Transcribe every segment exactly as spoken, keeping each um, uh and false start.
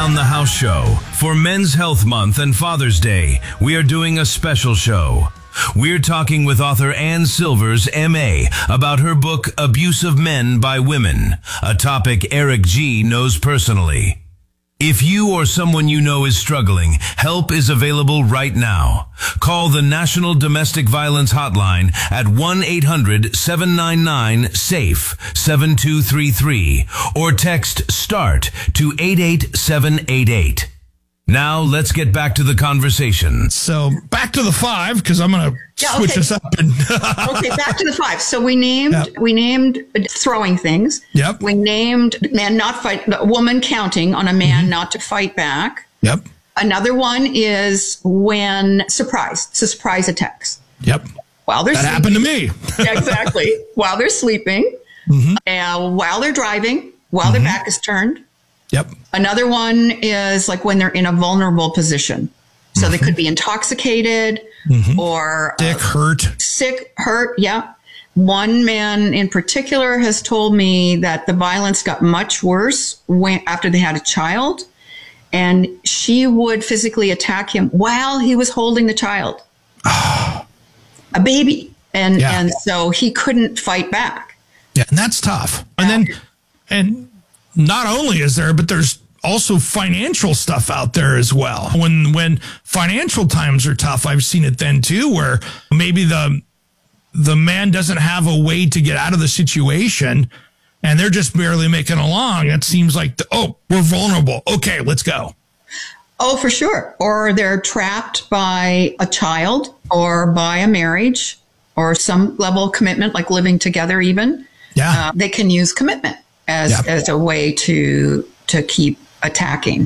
on the House Show. For Men's Health Month and Father's Day, we are doing a special show. We're talking with author Ann Silvers, M A, about her book, Abuse of Men by Women, a topic Eric G. knows personally. If you or someone you know is struggling, help is available right now. Call the National Domestic Violence Hotline at one eight hundred seven nine nine SAFE seven two three three or text START to eight eight seven eight eight. Now, let's get back to the conversation. So, back to the five, because I'm going to yeah, switch okay. this up. And okay, back to the five. So, we named yep. we named throwing things. Yep. We named man not fight, a woman counting on a man mm-hmm. not to fight back. Yep. Another one is when surprise, so surprise attacks. Yep. While they're that sleeping. happened to me. Yeah, exactly. While they're sleeping, mm-hmm. and while they're driving, while mm-hmm. their back is turned. Yep. Another one is like when they're in a vulnerable position. So mm-hmm. they could be intoxicated mm-hmm. or sick, uh, hurt. Sick, hurt. Yeah. One man in particular has told me that the violence got much worse when after they had a child, and she would physically attack him while he was holding the child, a baby, and yeah. and so he couldn't fight back. Yeah, and that's tough. And then and. Not only is there, but there's also financial stuff out there as well. When when financial times are tough, I've seen it then too, where maybe the the man doesn't have a way to get out of the situation, and they're just barely making along. It seems like, the, oh, we're vulnerable. Okay, let's go. Oh, for sure. Or they're trapped by a child or by a marriage or some level of commitment, like living together even. Yeah. Uh, they can use commitment as yeah. as a way to to keep attacking.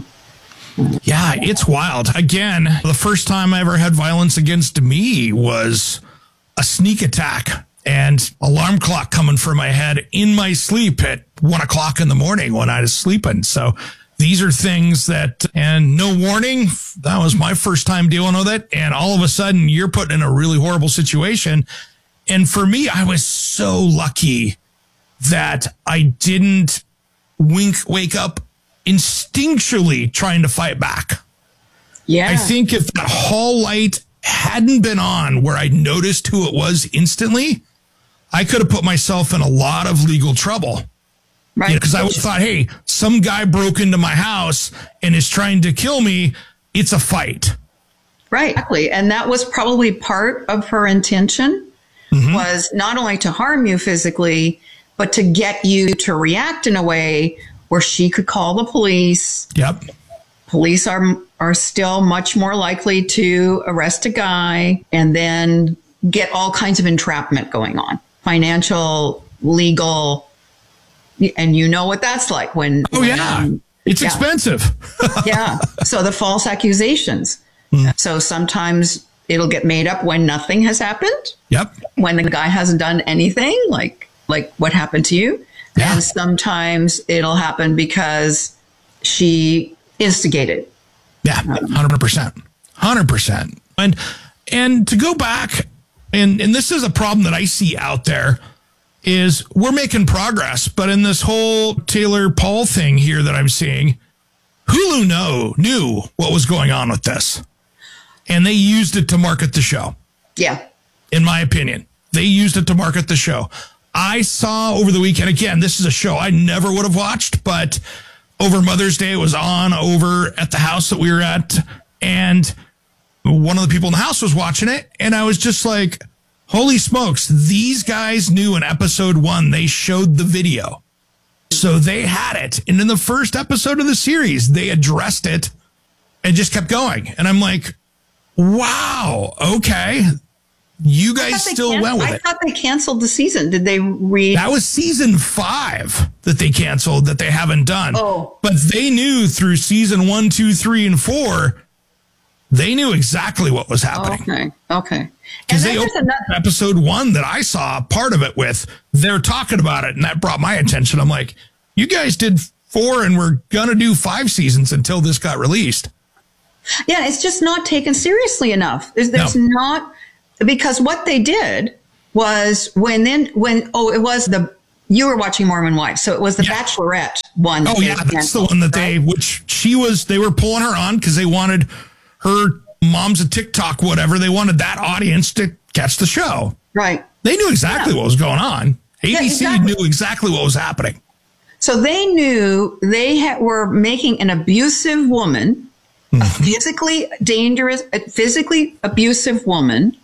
Yeah, it's wild. Again, the first time I ever had violence against me was a sneak attack and alarm clock coming for my head in my sleep at one o'clock in the morning when I was sleeping. So these are things that, and no warning, that was my first time dealing with it. And all of a sudden you're put in a really horrible situation. And for me, I was so lucky that I didn't wink, wake up instinctually trying to fight back. Yeah. I think if that hall light hadn't been on where I noticed who it was instantly, I could have put myself in a lot of legal trouble. Right. Because you know, I would have thought, hey, some guy broke into my house and is trying to kill me. It's a fight. Right. Exactly. And that was probably part of her intention, mm-hmm. was not only to harm you physically, but to get you to react in a way where she could call the police. Yep. Police are are still much more likely to arrest a guy and then get all kinds of entrapment going on. Financial, legal, and you know what that's like when... Oh, when, yeah. Um, it's yeah. expensive. Yeah. So the false accusations. Mm. So sometimes it'll get made up when nothing has happened. Yep. When the guy hasn't done anything, like like what happened to you. Yeah. And sometimes it'll happen because she instigated. Yeah, one hundred percent. one hundred percent. And and to go back, and, and this is a problem that I see out there, is we're making progress. But in this whole Taylor Paul thing here that I'm seeing, Hulu know, knew what was going on with this. And they used it to market the show. Yeah. In my opinion. They used it to market the show. I saw over the weekend, again, this is a show I never would have watched, but over Mother's Day, it was on over at the house that we were at. And one of the people in the house was watching it. And I was just like, holy smokes, these guys knew in episode one, they showed the video. So they had it. And in the first episode of the series, they addressed it and just kept going. And I'm like, wow, okay. You guys still can- went with I it. I thought they canceled the season. Did they read? That was season five that they canceled that they haven't done. Oh. But they knew through season one, two, three, and four, they knew exactly what was happening. Okay. Okay. Because they opened another- episode one that I saw part of it with, they're talking about it, and that brought my attention. I'm like, you guys did four and we're going to do five seasons until this got released. Yeah, it's just not taken seriously enough. There's, there's no. not... Because what they did was when then when oh it was the You were watching Mormon Wives. So it was the yeah. Bachelorette one. Oh, yeah. That's the one that right? they, which she was, they were pulling her on because they wanted her mom's a TikTok, whatever. They wanted that audience to catch the show. Right. They knew exactly yeah. what was going on. A B C yeah, exactly. knew exactly what was happening. So they knew they had, were making an abusive woman, mm-hmm. a physically dangerous, a physically abusive woman,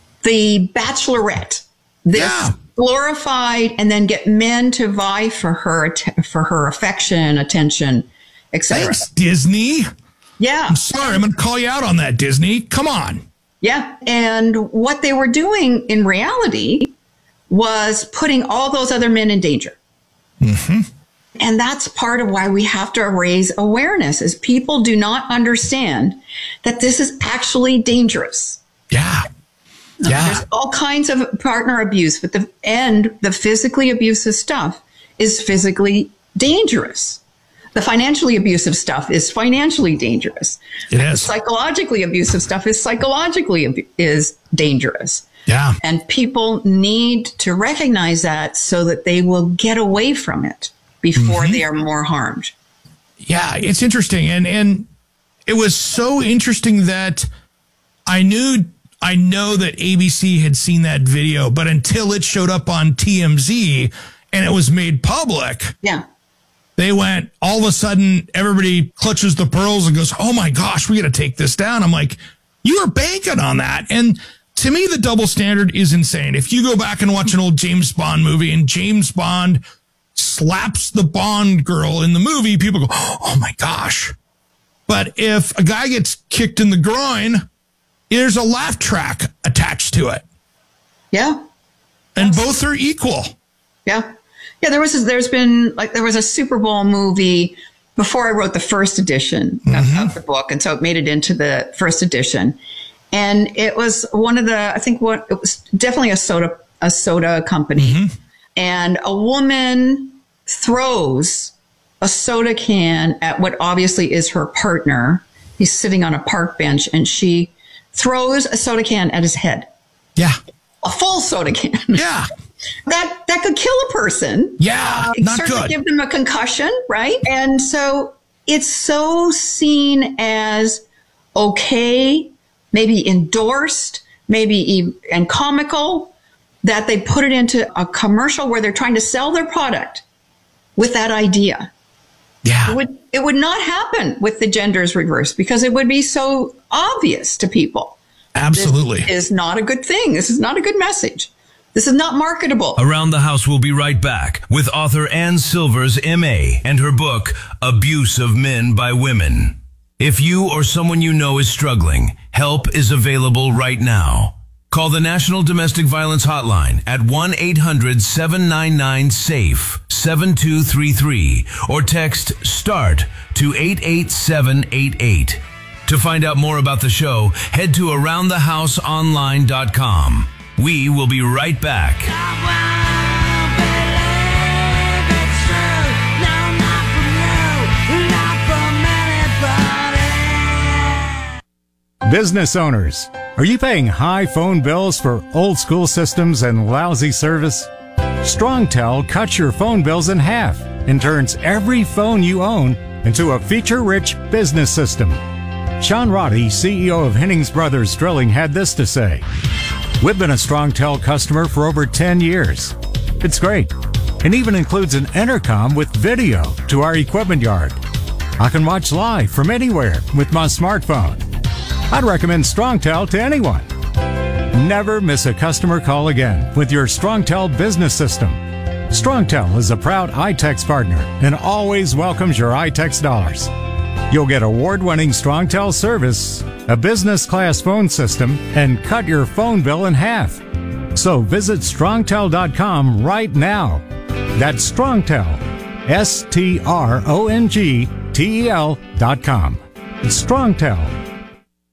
the Bachelorette. This yeah. glorified, and then get men to vie for her, for her affection, attention, et cetera. Thanks, Disney. Yeah. I'm sorry. I'm going to call you out on that, Disney. Come on. Yeah. And what they were doing in reality was putting all those other men in danger. Mm-hmm. And that's part of why we have to raise awareness, is people do not understand that this is actually dangerous. Yeah. Yeah. There's all kinds of partner abuse, but the end, the physically abusive stuff is physically dangerous. The financially abusive stuff is financially dangerous. It is. Psychologically abusive stuff is psychologically ab- is dangerous. Yeah. And people need to recognize that so that they will get away from it before mm-hmm. they are more harmed. Yeah, it's interesting. And and it was so interesting that I knew I know that A B C had seen that video, but until it showed up on T M Z and it was made public, yeah, they went, all of a sudden, everybody clutches the pearls and goes, oh my gosh, we got to take this down. I'm like, you were banking on that. And to me, the double standard is insane. If you go back and watch an old James Bond movie and James Bond slaps the Bond girl in the movie, people go, oh my gosh. But if a guy gets kicked in the groin, there's a laugh track attached to it. Yeah. And both are equal. Yeah. Yeah, there was, there's been, like, there was a Super Bowl movie before I wrote the first edition mm-hmm. of, of the book. And so it made it into the first edition. And it was one of the, I think what, it was definitely a soda, a soda company. Mm-hmm. And a woman throws a soda can at what obviously is her partner. He's sitting on a park bench, and she throws a soda can at his head. Yeah. A full soda can. Yeah. That that could kill a person. Yeah, uh, not certainly good. Give them a concussion, right? And so it's so seen as okay, maybe endorsed, maybe and comical, that they put it into a commercial where they're trying to sell their product with that idea. Yeah. It would, it would not happen with the genders reversed, because it would be so obvious to people. Absolutely. This is not a good thing. This is not a good message. This is not marketable. Around the House will be right back with author Ann Silvers, M A, and her book, Abuse of Men by Women. If you or someone you know is struggling, help is available right now. Call the National Domestic Violence Hotline at one eight hundred seven nine nine SAFE seven two three three or text START to eight eight seven eight eight. To find out more about the show, head to around the house online dot com. We will be right back. Business owners, are you paying high phone bills for old school systems and lousy service? StrongTel cuts your phone bills in half and turns every phone you own into a feature-rich business system. Sean Roddy, C E O of Hennings Brothers Drilling, had this to say. We've been a StrongTel customer for over ten years. It's great, and even includes an intercom with video to our equipment yard. I can watch live from anywhere with my smartphone. I'd recommend StrongTel to anyone. Never miss a customer call again with your StrongTel business system. StrongTel is a proud iTex partner and always welcomes your iTex dollars. You'll get award-winning StrongTel service, a business-class phone system, and cut your phone bill in half. So visit strongtel dot com right now. That's StrongTel, S T R O N G T E L dot com. It's StrongTel.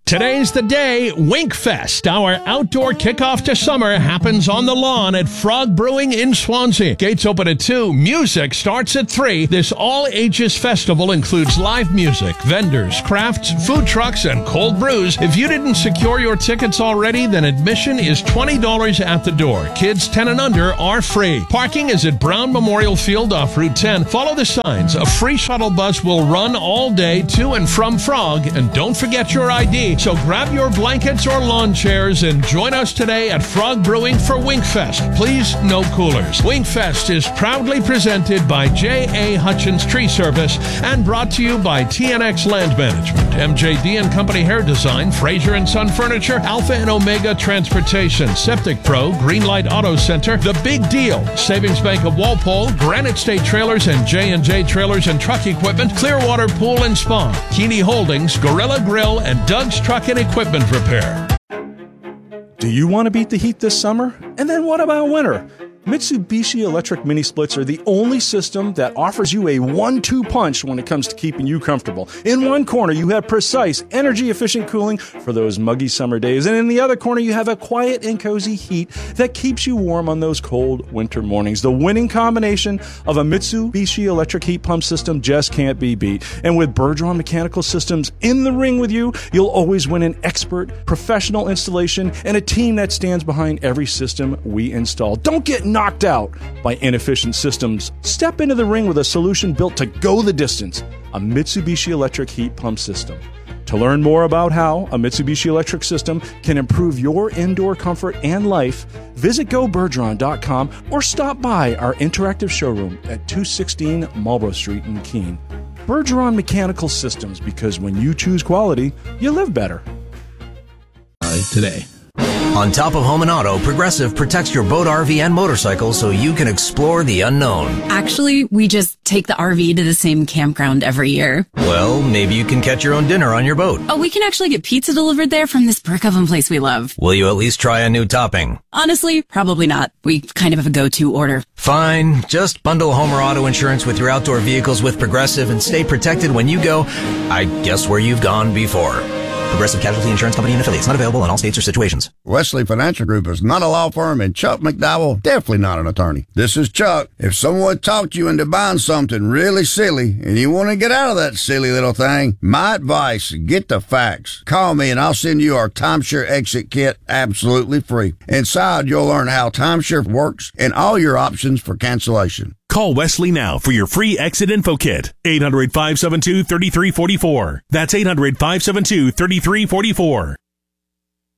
Today's the day. Winkfest, our outdoor kickoff to summer, happens on the lawn at Frog Brewing in Swansea. Gates open at two. Music starts at three. This all-ages festival includes live music, vendors, crafts, food trucks, and cold brews. If you didn't secure your tickets already, then admission is twenty dollars at the door. Kids ten and under are free. Parking is at Brown Memorial Field off Route ten. Follow the signs. A free shuttle bus will run all day to and from Frog. And don't forget your I D. So grab your blankets or lawn chairs and join us today at Frog Brewing for Winkfest. Please, no coolers. Winkfest is proudly presented by J A. Hutchins Tree Service and brought to you by T N X Land Management, M J D and Company Hair Design, Fraser and Son Furniture, Alpha and Omega Transportation, Septic Pro, Greenlight Auto Center, The Big Deal, Savings Bank of Walpole, Granite State Trailers and J and J Trailers and Truck Equipment, Clearwater Pool and Spa, Keeney Holdings, Gorilla Grill, and Doug's Truck and Equipment Repair. Do you want to beat the heat this summer? And then what about winter? Mitsubishi electric mini splits are the only system that offers you a one two punch when it comes to keeping you comfortable. In one corner, you have precise, energy-efficient cooling for those muggy summer days. And in the other corner, you have a quiet and cozy heat that keeps you warm on those cold winter mornings. The winning combination of a Mitsubishi electric heat pump system just can't be beat. And with Bergeron Mechanical Systems in the ring with you, you'll always win an expert, professional installation and a team that stands behind every system we install. Don't get knocked out by inefficient systems. Step into the ring with a solution built to go the distance, a Mitsubishi electric heat pump system. To learn more about how a Mitsubishi electric system can improve your indoor comfort and life, visit go bergeron dot com or stop by our interactive showroom at two sixteen Marlborough Street in Keene. Bergeron Mechanical Systems, because when you choose quality, you live better. Today. On top of home and auto, Progressive protects your boat, R V, and motorcycle so you can explore the unknown. Actually, we just take the R V to the same campground every year. Well, maybe you can catch your own dinner on your boat. Oh, we can actually get pizza delivered there from this brick oven place we love. Will you at least try a new topping? Honestly, probably not. We kind of have a go-to order. Fine. Just bundle home or auto insurance with your outdoor vehicles with Progressive and stay protected when you go, I guess, where you've gone before. Progressive Casualty Insurance Company and affiliates. Not available in all states or situations. Wesley Financial Group is not a law firm, and Chuck McDowell definitely not an attorney. This is Chuck. If someone talked you into buying something really silly and you want to get out of that silly little thing, my advice, get the facts. Call me and I'll send you our timeshare exit kit absolutely free. Inside, you'll learn how timeshare works and all your options for cancellation. Call Wesley now for your free exit info kit. eight hundred, five seven two, three three four four. That's eight hundred, five seven two, three three four four.